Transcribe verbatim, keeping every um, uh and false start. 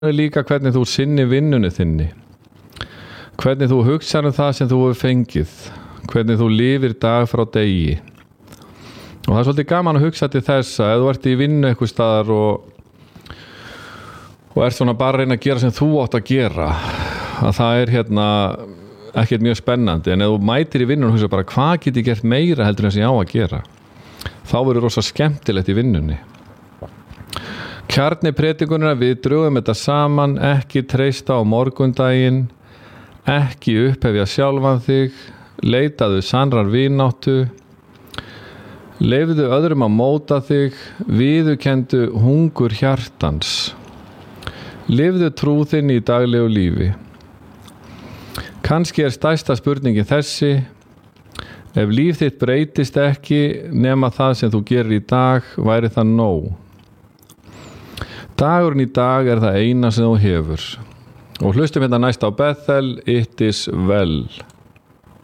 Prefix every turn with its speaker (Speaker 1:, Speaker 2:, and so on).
Speaker 1: líka hvernig þú sinni vinnunni þinni, hvernig þú hugsar um það sem þú hefur fengið, hvernig þú lifir dag frá degi. Og það er svolítið gaman að hugsa til þess að ef þú ert í vinnu eitthvað staðar og, og ert svona bara að reyna að gera sem þú átt að gera, að það er hérna ekkert mjög spennandi, en ef þú mætir í vinnunni og hugsa bara hvað get ég gert meira heldur en sem ég á að gera, þá verður rosa skemmtilegt í vinnunni. Kjarni predikunar, við drögum þetta saman, ekki treysta á morgundaginn, ekki upphefja sjálfan þig, leitaðu sannrar vináttu, leyfðu öðrum að móta þig, viðurkenndu hungur hjartans, lifðu trú þinn í daglegu lífi. Kannski er stærsta spurningin þessi: ef líf þitt breytist ekki nema það sem þú gerir í dag, væri það nóg. Dagurinn í dag er það eina sem þú hefur. Og hlustum hérna næst á Bethel, It is well.